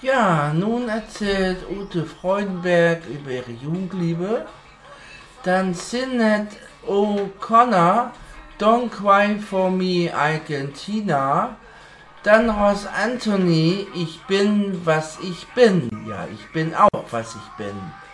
Ja, nun erzählt Ute Freudenberg über ihre Jugendliebe. Dann Sinead O'Connor, Don't Cry for Me Argentina. Dann Ross Anthony, Ich bin, was ich bin. Ja, ich bin auch, was ich bin.